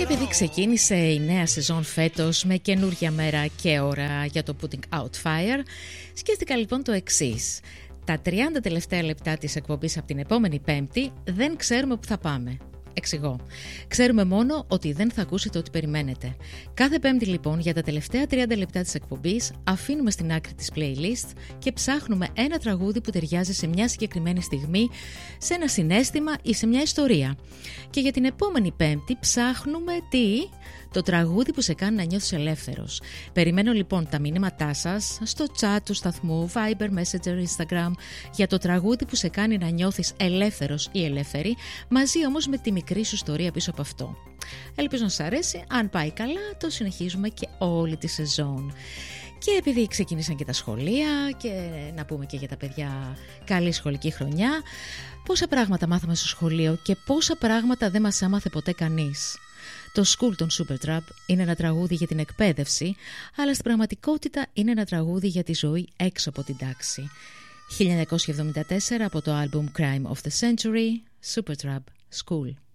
Και επειδή ξεκίνησε η νέα σεζόν φέτος με καινούργια μέρα και ώρα για το Putting Out Fire, σκέφτηκα λοιπόν το εξής. Τα 30 τελευταία λεπτά της εκπομπής από την επόμενη Πέμπτη δεν ξέρουμε που θα πάμε. Εξηγώ. Ξέρουμε μόνο ότι δεν θα ακούσετε ό,τι περιμένετε. Κάθε Πέμπτη λοιπόν για τα τελευταία 30 λεπτά της εκπομπής αφήνουμε στην άκρη της playlist και ψάχνουμε ένα τραγούδι που ταιριάζει σε μια συγκεκριμένη στιγμή, σε ένα συναίσθημα ή σε μια ιστορία. Και για την επόμενη Πέμπτη ψάχνουμε το τραγούδι που σε κάνει να νιώθεις ελεύθερος. Περιμένω λοιπόν τα μηνύματά σας στο chat του σταθμού, Viber, Messenger, Instagram για το τραγούδι που σε κάνει να νιώθεις ελεύθερος ή ελεύθερη, μαζί όμως με τη μικρή σου ιστορία πίσω από αυτό. Ελπίζω να σας αρέσει. Αν πάει καλά, το συνεχίζουμε και όλη τη σεζόν. Και επειδή ξεκίνησαν και τα σχολεία και να πούμε και για τα παιδιά καλή σχολική χρονιά, πόσα πράγματα μάθαμε στο σχολείο και πόσα πράγματα δεν μας άμαθε ποτέ κανείς. Το School των Supertramp είναι ένα τραγούδι για την εκπαίδευση, αλλά στην πραγματικότητα είναι ένα τραγούδι για τη ζωή έξω από την τάξη. 1974 από το άλμπουμ Crime of the Century, Supertramp, School.